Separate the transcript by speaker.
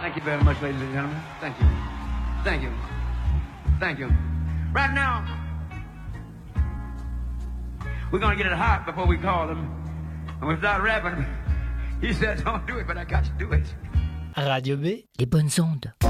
Speaker 1: Thank you very much, ladies and gentlemen. Thank you. Thank you. Thank you. Right now, we're going to get it hot before we call him. And we start rapping. He said, don't do it, but I got to do it.
Speaker 2: Radio B, les bonnes ondes.